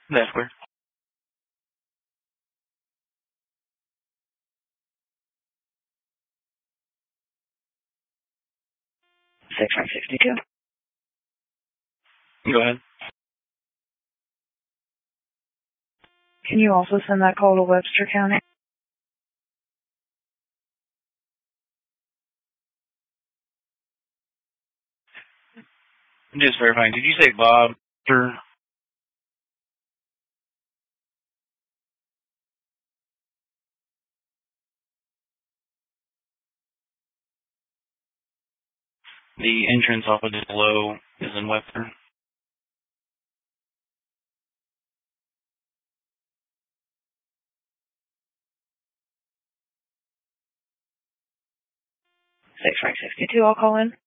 That's clear. 662. Go ahead. Can you also send that call to Webster County? Just verifying. Did you say Bob? Or the entrance off of the below is in Webster? Six 62. I'll call in.